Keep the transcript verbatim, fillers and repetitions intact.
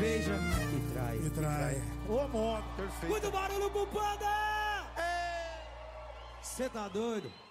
cerveja e trai. E trai. Ô, modo. Perfeito. Muito barulho pro Panda! Cê tá doido?